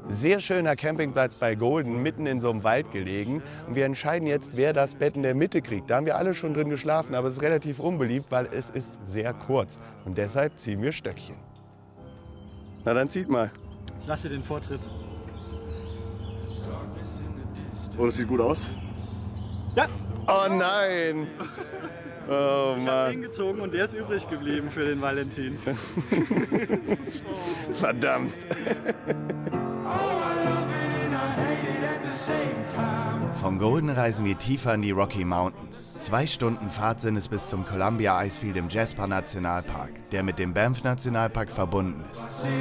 Sehr schöner Campingplatz bei Golden, mitten in so einem Wald gelegen. Und wir entscheiden jetzt, wer das Bett in der Mitte kriegt. Da haben wir alle schon drin geschlafen, aber es ist relativ unbeliebt, weil es ist sehr kurz. Und deshalb ziehen wir Stöckchen. Na dann zieht mal. Ich lasse dir den Vortritt. Oh, das sieht gut aus. Ja! Oh nein! Oh Ich habe ihn gezogen und der ist übrig geblieben für den Valentin. Verdammt! Von Golden reisen wir tiefer in die Rocky Mountains. 2 Stunden Fahrt sind es bis zum Columbia Icefield im Jasper Nationalpark, der mit dem Banff Nationalpark verbunden ist.